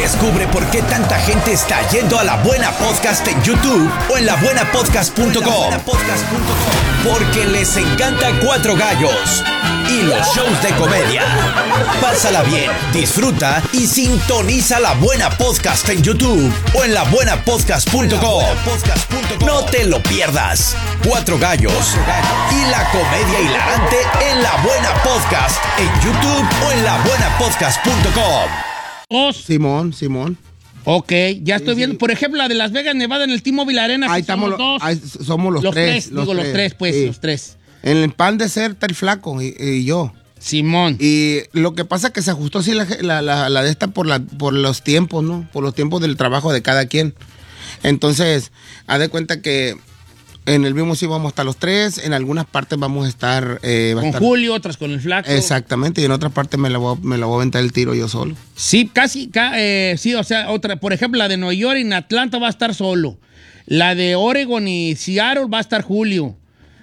Descubre por qué tanta gente está yendo a La Buena Podcast en YouTube o en labuenapodcast.com. Porque les encanta Cuatro Gallos y los shows de comedia. Pásala bien, disfruta y sintoniza La Buena Podcast en YouTube o en labuenapodcast.com. No te lo pierdas. Cuatro Gallos y la comedia hilarante en La Buena Podcast en YouTube o en labuenapodcast.com. Simón. Ok, ya estoy viendo. Por ejemplo, la de Las Vegas, Nevada, en el T-Mobile Arena. Ahí estamos los dos. Somos los tres. Los tres. En el pan de ser está el flaco y yo. Simón. Y lo que pasa es que se ajustó así la de esta por los tiempos, ¿no? Por los tiempos del trabajo de cada quien. Entonces, haz de cuenta que en el mismo sí vamos a estar los tres. En algunas partes vamos a estar... Julio, otras con el flaco. Exactamente. Y en otras partes me la voy a aventar el tiro yo solo. Sí, sí, o sea, otra. Por ejemplo, la de Nueva York en Atlanta va a estar solo. La de Oregon y Seattle va a estar Julio.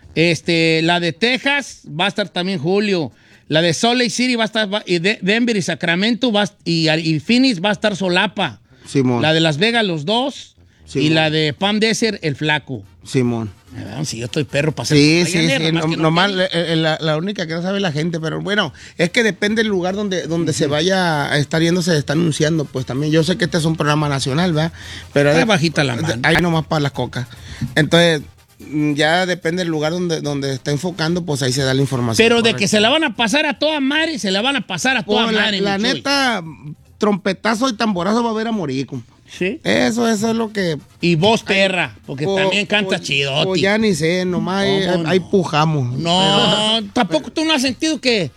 La de Texas va a estar también Julio. La de Salt Lake City va a estar... Y Denver y Sacramento y Phoenix va a estar Solapa. Simón. La de Las Vegas, los dos. Simón. Y la de Palm Desert, el flaco. Simón. Si yo estoy perro para hacer... Sí. Nomás la única que no sabe la gente, pero bueno, es que depende del lugar donde se vaya a estar yendo, se está anunciando, pues también. Yo sé que este es un programa nacional, ¿verdad? Pero ahí bajita la mano. Ahí nomás para las cocas. Entonces... ya depende del lugar donde está enfocando, pues ahí se da la información. Pero de que se la van a pasar a toda madre, se la van a pasar a toda madre. La neta, trompetazo y tamborazo va a haber a morir, compa. Sí. Eso es lo que... Y voz perra, porque también canta chido. Pues ya ni sé, nomás ahí pujamos. No, tampoco tú no has sentido que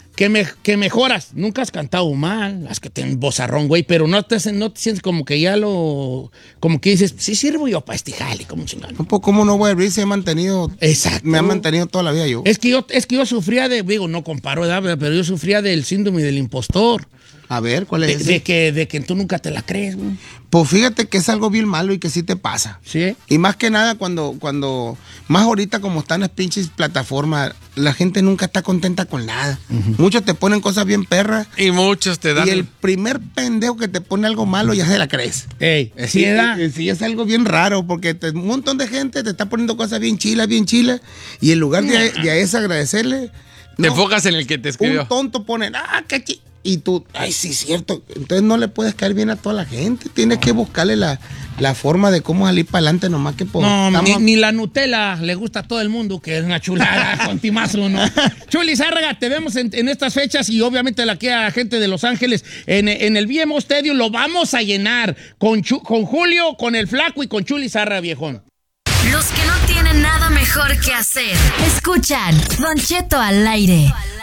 mejoras. Nunca has cantado mal, las que tienen vozarrón, güey, pero no te sientes como que ya como que dices, sí sirvo yo para este jale, como chingado. Pues, ¿cómo no voy a abrir? Se he mantenido. Exacto. Me ha mantenido toda la vida yo. Es que yo sufría no comparo, ¿verdad? Pero yo sufría del síndrome del impostor. A ver, ¿cuál es? De que tú nunca te la crees, güey. Pues fíjate que es algo bien malo y que sí te pasa. Sí. Y más que nada cuando más ahorita como están las pinches plataformas, la gente nunca está contenta con nada. Muchos te ponen cosas bien perras. Y muchos te dan... Y el primer pendejo que te pone algo malo ya se la crees. Ey, ¿sí era? Sí, es algo bien raro porque un montón de gente te está poniendo cosas bien chilas. Y en lugar de a eso agradecerle... Te enfocas en el que te escribió. Un tonto pone, qué chido. Y tú, sí, cierto. Entonces no le puedes caer bien a toda la gente. Tienes que buscarle la forma de cómo salir para adelante nomás que No, ni la Nutella le gusta a todo el mundo, que es una chulada con timazo, ¿no? Chuli Zárraga, te vemos en estas fechas y obviamente la gente de Los Ángeles en el BMO Stadium lo vamos a llenar con Julio, con el flaco y con Chuli Zárraga, viejón. Los que no tienen nada mejor que hacer, escuchan Don Cheto al aire.